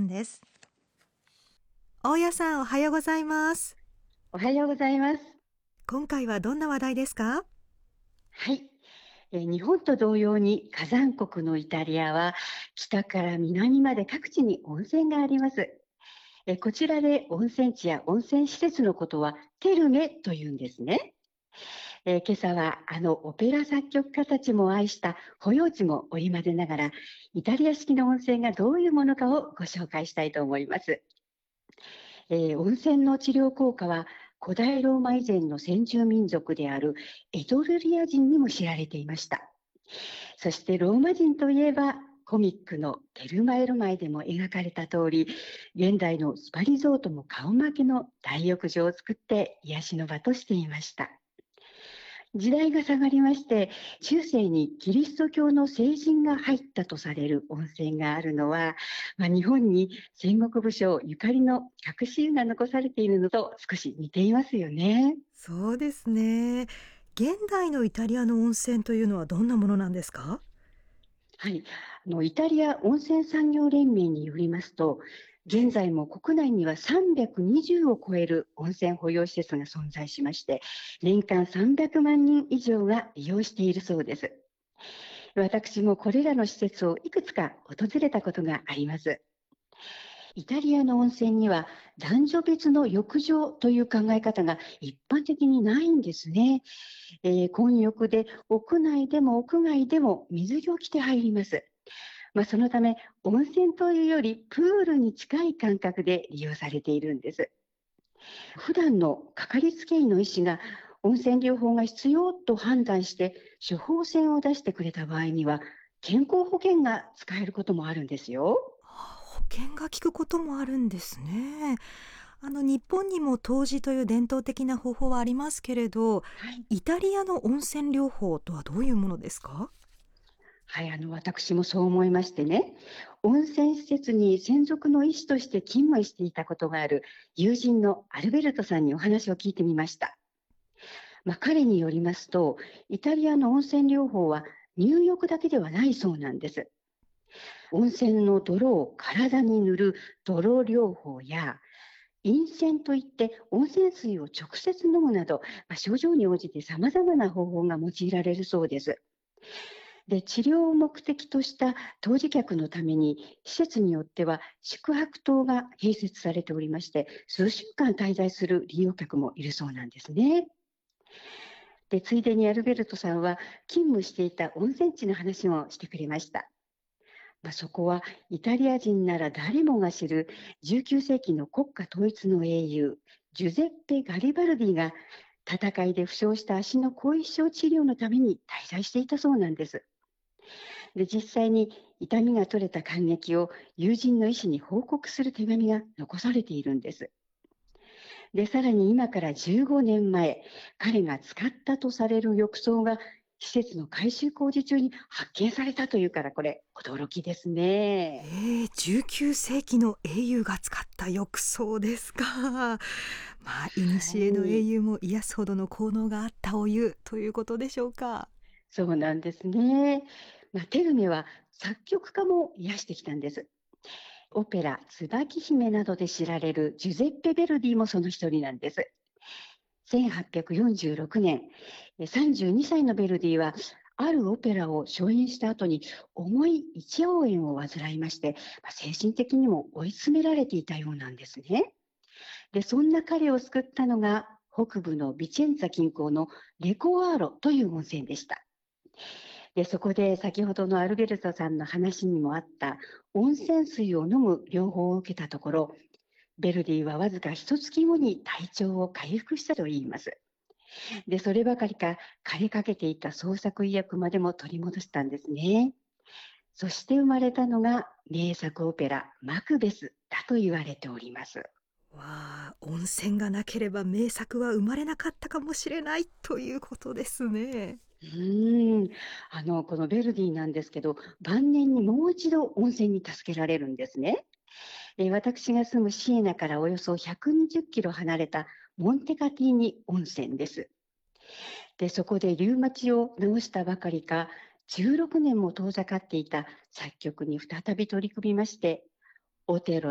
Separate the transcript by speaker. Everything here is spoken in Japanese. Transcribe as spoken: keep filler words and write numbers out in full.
Speaker 1: です。大谷さん、おはようございます。
Speaker 2: おはようございます。
Speaker 1: 今回はどんな話題ですか？
Speaker 2: はい、えー日本と同様に火山国のイタリアは北から南まで各地に温泉があります。えーこちらで温泉地や温泉施設のことはテルメというんですね。えー今朝はあのオペラ作曲家たちも愛した保養地も織り交ぜながら、イタリア式の温泉がどういうものかをご紹介したいと思います。えー温泉の治療効果は古代ローマ以前の先住民族であるエトルリア人にも知られていました。そしてローマ人といえばコミックのテルマエロマエでも描かれた通り、現代のスパリゾートも顔負けの大浴場を作って癒しの場としていました。時代が下がりまして、中世にキリスト教の聖人が入ったとされる温泉があるのは、まあ、日本に戦国武将ゆかりの隠し湯が残されているのと少し似ていますよね。
Speaker 1: そうですね。現代のイタリアの温泉というのはどんなものなんですか？
Speaker 2: はい、あのイタリア温泉産業連盟によりますと、現在も国内にはさんびゃくにじゅうを超える温泉保養施設が存在しまして、年間さんびゃくまんにん以上が利用しているそうです。私もこれらの施設をいくつか訪れたことがあります。イタリアの温泉には男女別の浴場という考え方が一般的にないんですね。えー混浴で屋内でも屋外でも水着を着て入ります。まあ、そのため温泉というよりプールに近い感覚で利用されているんです。普段のかかりつけ医の医師が温泉療法が必要と判断して処方箋を出してくれた場合には、健康保険が使えることもあるんですよ。
Speaker 1: 保険が効くこともあるんですね。あの日本にも湯治という伝統的な方法はありますけれど、
Speaker 2: はい、
Speaker 1: イタリアの温泉療法とはどういうものですか？
Speaker 2: はい、あの私もそう思いましてね、温泉施設に専属の医師として勤務していたことがある友人のアルベルトさんにお話を聞いてみました。まあ、彼によりますと、イタリアの温泉療法は入浴だけではないそうなんです。温泉の泥を体に塗る泥療法や、飲泉といって温泉水を直接飲むなど、まあ、症状に応じて様々な方法が用いられるそうです。で、治療を目的とした当事客のために、施設によっては宿泊棟が併設されておりまして、数週間滞在する利用客もいるそうなんですね。で、ついでにアルベルトさんは勤務していた温泉地の話もしてくれました。まあ、そこはイタリア人なら誰もが知るじゅうきゅう世紀の国家統一の英雄、ジュゼッペ・ガリバルディが戦いで負傷した足の後遺症治療のために滞在していたそうなんです。で、実際に痛みが取れた感激を友人の医師に報告する手紙が残されているんです。で、さらに今からじゅうごねんまえ、彼が使ったとされる浴槽が施設の改修工事中に発見されたというから、これ驚きですね。
Speaker 1: ええ、じゅうきゅう世紀の英雄が使った浴槽ですか。まあ、古
Speaker 2: は
Speaker 1: の英
Speaker 2: い、
Speaker 1: 雄も癒すほどの効能があったお湯ということでしょうか。
Speaker 2: そうなんですね。まあ、テルメは作曲家も癒してきたんです。オペラ「椿姫」などで知られるジュゼッペ・ベルディもその一人なんです。せんはっぴゃくよんじゅうろくねん、えさんじゅうにさいのベルディはあるオペラを初演した後に重い胃腸炎を患いまして、まあ、精神的にも追い詰められていたようなんですね。で、そんな彼を救ったのが北部のビチェンツァ近郊のレコアーロという温泉でした。で、そこで先ほどのアルベルトさんの話にもあった温泉水を飲む療法を受けたところ、ベルディはわずか一月後に体調を回復したといいます。で、そればかりか枯れかけていた創作意欲までも取り戻したんですね。そして生まれたのが名作オペラマクベスだと言われております。
Speaker 1: わあ、温泉がなければ名作は生まれなかったかもしれないということですね。
Speaker 2: うーん、あの、このベルディなんですけど、晩年にもう一度温泉に助けられるんですね。えー私が住むシエナからおよそひゃくにじゅっキロ離れたモンテカティーニ温泉です。で、そこでリウマチを治したばかりか、じゅうろくねんも遠ざかっていた作曲に再び取り組みまして、オテロ